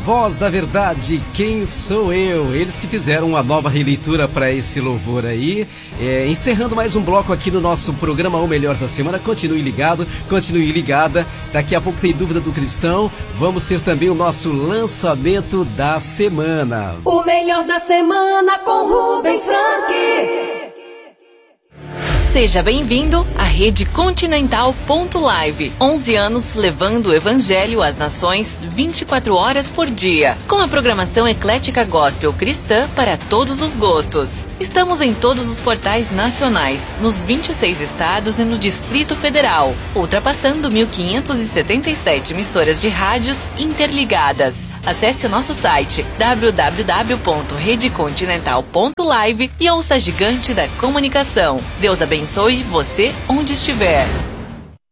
Voz da Verdade, Quem Sou Eu? Eles que fizeram uma nova releitura para esse louvor aí. Encerrando mais um bloco aqui no nosso programa O Melhor da Semana. Continue ligado, continue ligada. Daqui a pouco tem Dúvida do Cristão. Vamos ter também o nosso lançamento da semana. O Melhor da Semana com Rubens Frank. Seja bem-vindo à Rede Continental.live. 11 anos levando o Evangelho às nações 24 horas por dia. Com a programação eclética gospel cristã para todos os gostos. Estamos em todos os portais nacionais, nos 26 estados e no Distrito Federal, ultrapassando 1.577 emissoras de rádios interligadas. Acesse o nosso site www.redecontinental.live e ouça a gigante da comunicação. Deus abençoe você onde estiver.